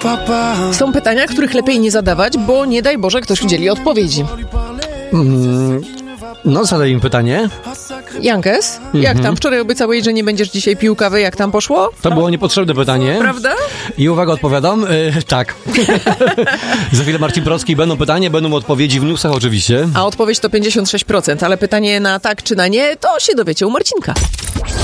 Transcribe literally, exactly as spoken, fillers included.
Są pytania, których lepiej nie zadawać, bo nie daj Boże ktoś udzieli odpowiedzi. Mm, no, zadaj im pytanie. Jankes, Mhm. jak tam? Wczoraj obiecałeś, że nie będziesz dzisiaj pił kawy. Jak tam poszło? To było niepotrzebne pytanie. Prawda? I uwaga, odpowiadam. Yy, tak. Za chwilę Marcin Procki. Będą pytania, będą odpowiedzi w newsach oczywiście. A odpowiedź to pięćdziesiąt sześć procent, ale pytanie na tak czy na nie, to się dowiecie u Marcinka.